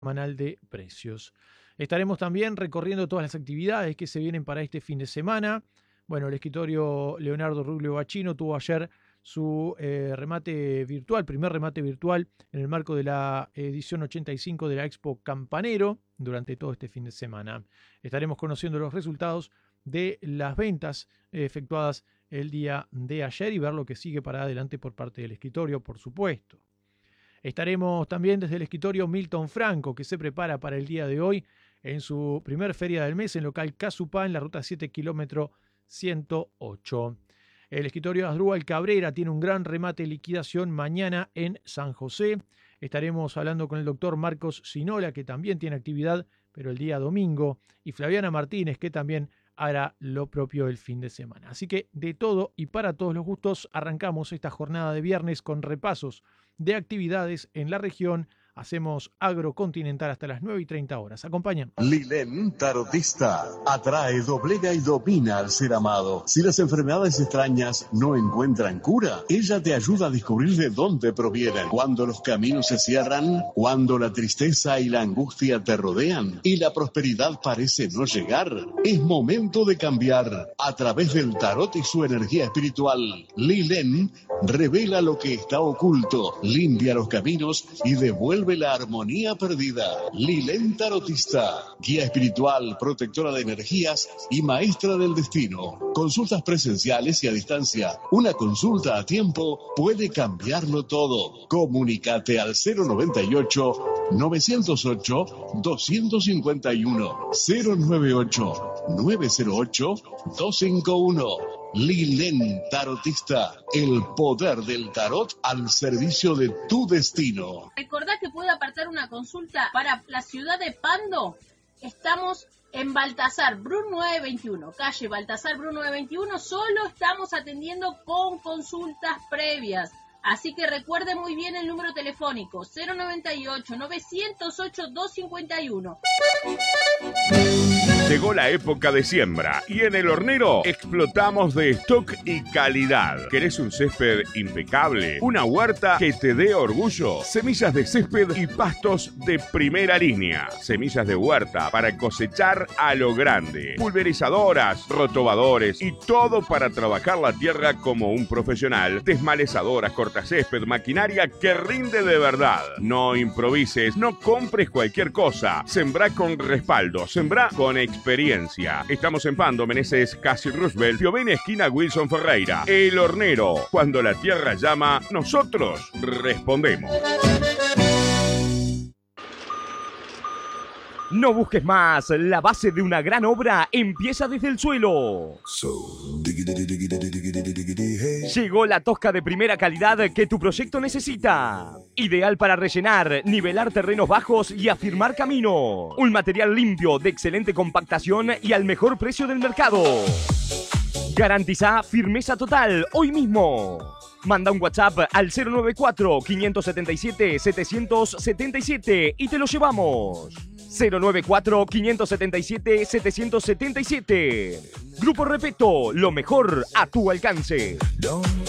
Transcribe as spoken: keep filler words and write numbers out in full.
semanal de precios. Estaremos también recorriendo todas las actividades que se vienen para este fin de semana. Bueno, el escritorio Leonardo Ruglio Bachino tuvo ayer su eh, remate virtual, primer remate virtual en el marco de la edición ochenta y cinco de la Expo Campanero durante todo este fin de semana. Estaremos conociendo los resultados de las ventas eh, efectuadas el día de ayer y ver lo que sigue para adelante por parte del escritorio, por supuesto. Estaremos también desde el escritorio Milton Franco, que se prepara para el día de hoy en su primer feria del mes en local Casupá, en la ruta siete, kilómetro ciento ocho. El escritorio Asdrúbal Cabrera tiene un gran remate de liquidación mañana en San José. Estaremos hablando con el doctor Marcos Sinola, que también tiene actividad, pero el día domingo, y Flaviana Martínez, que también hará lo propio el fin de semana. Así que de todo y para todos los gustos, arrancamos esta jornada de viernes con repasos de actividades en la región. Hacemos agrocontinental hasta las nueve y treinta horas. Acompáñanos. Lilén Tarotista atrae, doblega y domina al ser amado. Si las enfermedades extrañas no encuentran cura, ella te ayuda a descubrir de dónde provienen. Cuando los caminos se cierran, cuando la tristeza y la angustia te rodean y la prosperidad parece no llegar, es momento de cambiar. A través del tarot y su energía espiritual, Lilén revela lo que está oculto, limpia los caminos y devuelve la armonía perdida. Lilén Tarotista, guía espiritual, protectora de energías y maestra del destino. Consultas presenciales y a distancia. Una consulta a tiempo puede cambiarlo todo. Comunícate al cero noventa y ocho, novecientos ocho, doscientos cincuenta y uno, cero noventa y ocho, novecientos ocho, doscientos cincuenta y uno. Lilén Tarotista, el poder del tarot al servicio de tu destino. Recordá que puede apartar una consulta para la ciudad de Pando. Estamos en Baltasar Bru novecientos veintiuno, calle Baltasar Bru novecientos veintiuno. Solo estamos atendiendo con consultas previas. Así que recuerde muy bien el número telefónico cero noventa y ocho, novecientos ocho, doscientos cincuenta y uno. Llegó la época de siembra y en El Hornero explotamos de stock y calidad. ¿Querés un césped impecable? ¿Una huerta que te dé orgullo? Semillas de césped y pastos de primera línea. Semillas de huerta para cosechar a lo grande. Pulverizadoras, rotobadores y todo para trabajar la tierra como un profesional. Desmalezadoras, cortacésped, maquinaria que rinde de verdad. No improvises, no compres cualquier cosa. Sembrá con respaldo, sembrá con experiencia. Experiencia. Estamos en Pando, Meneses, Casi Roosevelt, Piovene, esquina Wilson Ferreira. El Hornero. Cuando la tierra llama, nosotros respondemos. No busques más, la base de una gran obra empieza desde el suelo. Llegó la tosca de primera calidad que tu proyecto necesita. Ideal para rellenar, nivelar terrenos bajos y afirmar camino. Un material limpio, de excelente compactación y al mejor precio del mercado. Garantiza firmeza total hoy mismo. Manda un WhatsApp al cero noventa y cuatro, quinientos setenta y siete, setecientos setenta y siete y te lo llevamos. cero noventa y cuatro, quinientos setenta y siete, setecientos setenta y siete. Grupo Repeto, lo mejor a tu alcance.